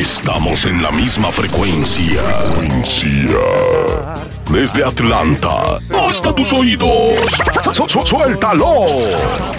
Estamos en la misma frecuencia. Desde Atlanta hasta tus oídos. Suéltalo.